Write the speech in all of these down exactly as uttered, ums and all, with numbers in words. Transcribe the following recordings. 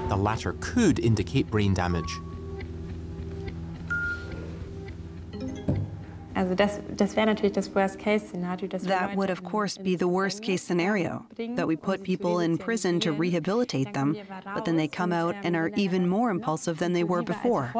the latter could indicate brain damage. That would, of course, be the worst-case scenario, that we put people in prison to rehabilitate them, but then they come out and are even more impulsive than they were before.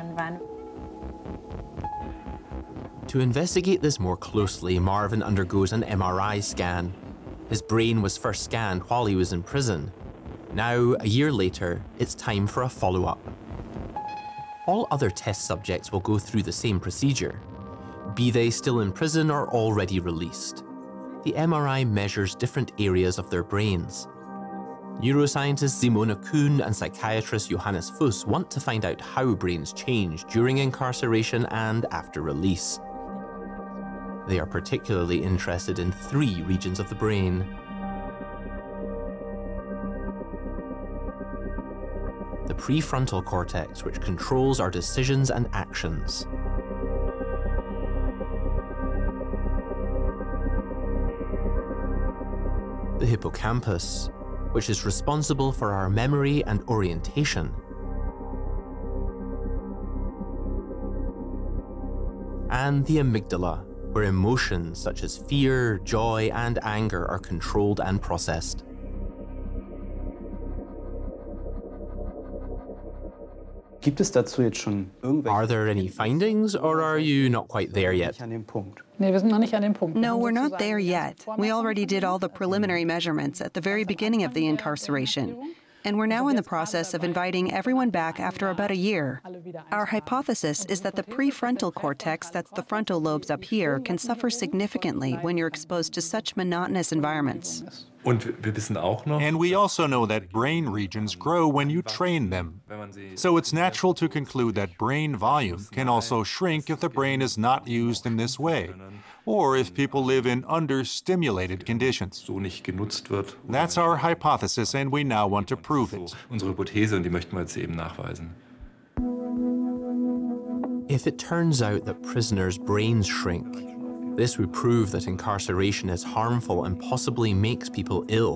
To investigate this more closely, Marvin undergoes an M R I scan. His brain was first scanned while he was in prison. Now, a year later, it's time for a follow-up. All other test subjects will go through the same procedure, be they still in prison or already released. The M R I measures different areas of their brains. Neuroscientist Simone Kuhn and psychiatrist Johannes Fuss want to find out how brains change during incarceration and after release. They are particularly interested in three regions of the brain. The prefrontal cortex, which controls our decisions and actions. The hippocampus, which is responsible for our memory and orientation. And the amygdala, where emotions such as fear, joy, and anger are controlled and processed. Are there any findings, or are you not quite there yet? No, we're not there yet. We already did all the preliminary measurements at the very beginning of the incarceration. And we're now in the process of inviting everyone back after about a year. Our hypothesis is that the prefrontal cortex, that's the frontal lobes up here, can suffer significantly when you're exposed to such monotonous environments. And we also know that brain regions grow when you train them. So it's natural to conclude that brain volume can also shrink if the brain is not used in this way, or if people live in understimulated conditions. That's our hypothesis, and we now want to prove it. If it turns out that prisoners' brains shrink, this would prove that incarceration is harmful and possibly makes people ill.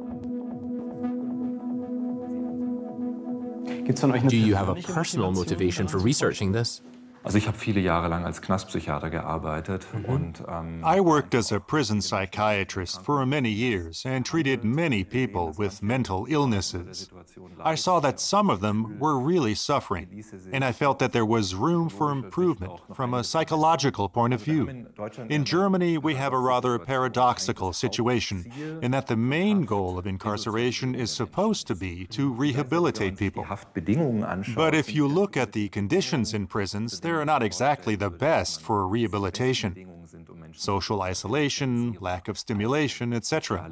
Do you have a personal motivation for researching this? Also ich habe viele Jahre lang als Knastpsychiater gearbeitet und ähm, I worked as a prison psychiatrist for many years and treated many people with mental illnesses. I saw that some of them were really suffering, and I felt that there was room for improvement from a psychological point of view. In Germany, we have a rather paradoxical situation in that the main goal of incarceration is supposed to be to rehabilitate people. But if you look at the conditions in prisons, they're are not exactly the best for rehabilitation. Social isolation, lack of stimulation, et cetera.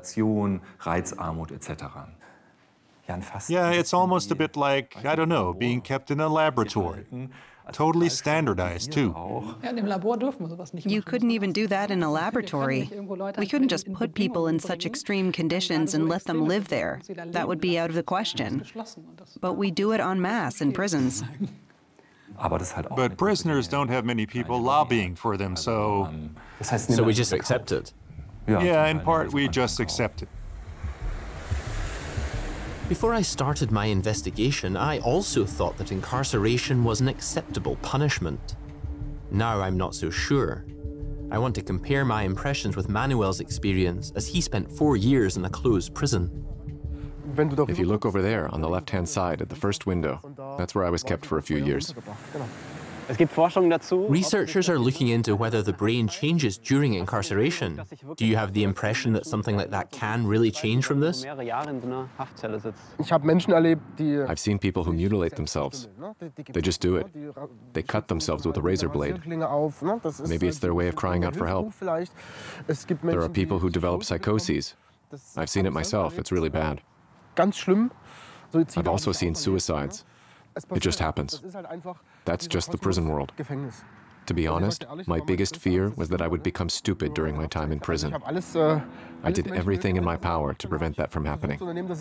Yeah, it's almost a bit like, I don't know, being kept in a laboratory. Totally standardized, too. You couldn't even do that in a laboratory. We couldn't just put people in such extreme conditions and let them live there. That would be out of the question. But we do it en masse in prisons. But prisoners don't have many people lobbying for them, so... So we just accept it? Yeah, in part we just accept it. Before I started my investigation, I also thought that incarceration was an acceptable punishment. Now I'm not so sure. I want to compare my impressions with Manuel's experience, as he spent four years in a closed prison. If you look over there on the left-hand side at the first window, that's where I was kept for a few years. Researchers are looking into whether the brain changes during incarceration. Do you have the impression that something like that can really change from this? I've seen people who mutilate themselves. They just do it. They cut themselves with a razor blade. Maybe it's their way of crying out for help. There are people who develop psychoses. I've seen it myself. It's really bad. I've also seen suicides. It just happens. That's just the prison world. To be honest, my biggest fear was that I would become stupid during my time in prison. I did everything in my power to prevent that from happening.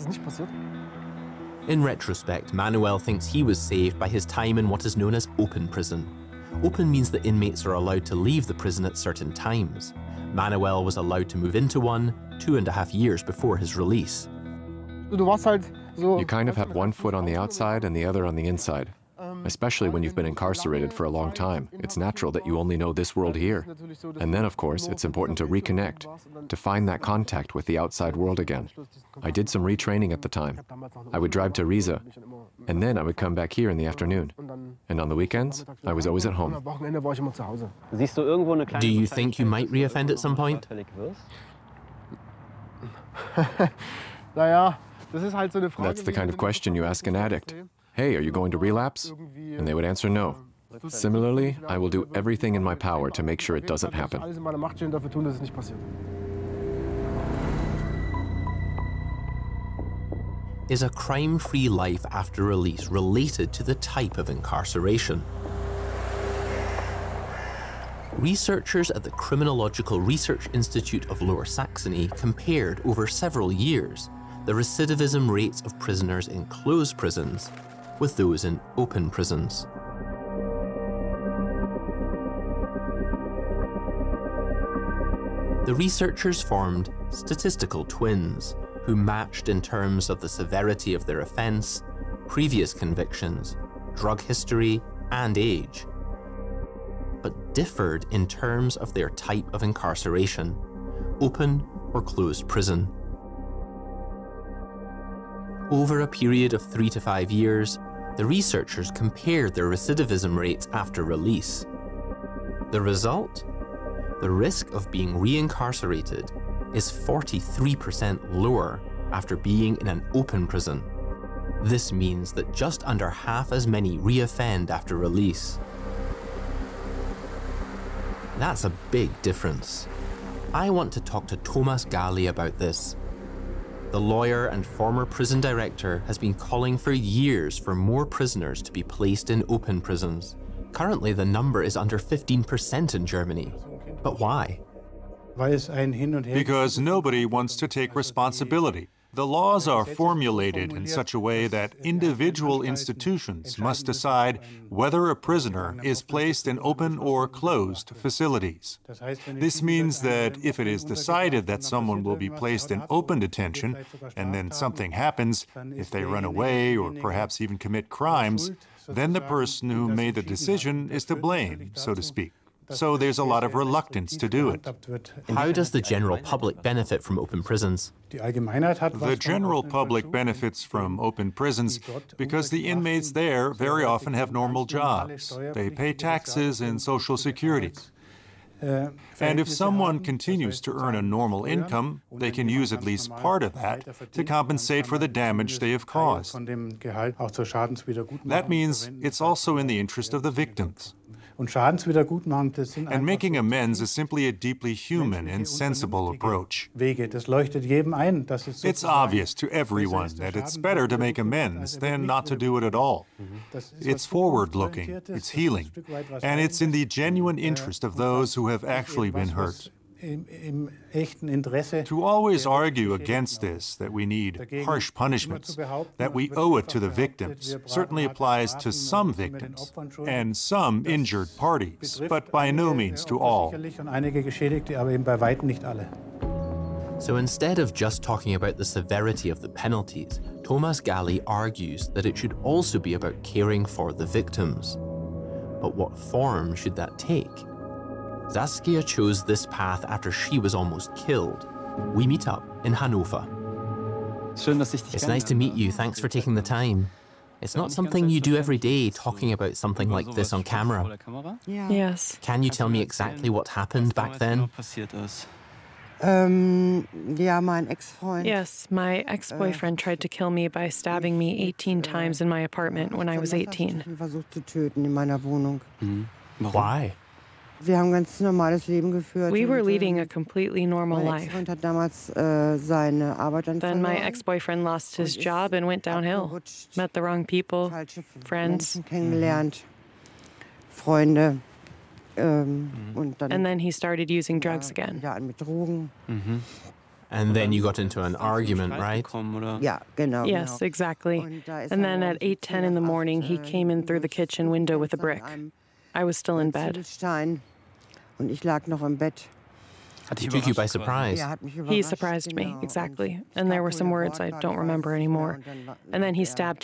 In retrospect, Manuel thinks he was saved by his time in what is known as open prison. Open means that inmates are allowed to leave the prison at certain times. Manuel was allowed to move into one two and a half years before his release. You kind of have one foot on the outside and the other on the inside. Especially when you've been incarcerated for a long time. It's natural that you only know this world here. And then, of course, it's important to reconnect, to find that contact with the outside world again. I did some retraining at the time. I would drive to Riesa, and then I would come back here in the afternoon. And on the weekends, I was always at home. Do you think you might reoffend at some point? That's the kind of question you ask an addict. Hey, are you going to relapse? And they would answer no. Similarly, I will do everything in my power to make sure it doesn't happen. Is a crime-free life after release related to the type of incarceration? Researchers at the Criminological Research Institute of Lower Saxony compared over several years the recidivism rates of prisoners in closed prisons with those in open prisons. The researchers formed statistical twins who matched in terms of the severity of their offense, previous convictions, drug history, and age, but differed in terms of their type of incarceration, open or closed prison. Over a period of three to five years, the researchers compared their recidivism rates after release. The result? The risk of being reincarcerated is forty-three percent lower after being in an open prison. This means that just under half as many reoffend after release. That's a big difference. I want to talk to Thomas Gali about this. The lawyer and former prison director has been calling for years for more prisoners to be placed in open prisons. Currently, the number is under fifteen percent in Germany. But why? Because nobody wants to take responsibility. The laws are formulated in such a way that individual institutions must decide whether a prisoner is placed in open or closed facilities. This means that if it is decided that someone will be placed in open detention, and then something happens, if they run away or perhaps even commit crimes, then the person who made the decision is to blame, so to speak. So there's a lot of reluctance to do it. How does the general public benefit from open prisons? The general public benefits from open prisons because the inmates there very often have normal jobs. They pay taxes and social security. And if someone continues to earn a normal income, they can use at least part of that to compensate for the damage they have caused. That means it's also in the interest of the victims. And making amends is simply a deeply human and sensible approach. It's obvious to everyone that it's better to make amends than not to do it at all. It's forward-looking, it's healing, and it's in the genuine interest of those who have actually been hurt. To always argue against this, that we need harsh punishments, that we owe it to the victims, certainly applies to some victims and some injured parties, but by no means to all. So instead of just talking about the severity of the penalties, Thomas Gali argues that it should also be about caring for the victims. But what form should that take? Saskia chose this path after she was almost killed. We meet up in Hanover. It's nice to meet you. Thanks for taking the time. It's not something you do every day, talking about something like this on camera. Yes. Can you tell me exactly what happened back then? Yes, my ex-boyfriend tried to kill me by stabbing me eighteen times in my apartment when I was eighteen. Why? We were leading a completely normal life. Then my ex-boyfriend lost his job and went downhill. Met the wrong people, friends. And then he started using drugs again. Mm-hmm. And then you got into an argument, right? Yes, exactly. And then at eight ten in the morning, he came in through the kitchen window with a brick. I was still in bed. He took you by surprise. He surprised me, exactly. And there were some words I don't remember anymore. And then he stabbed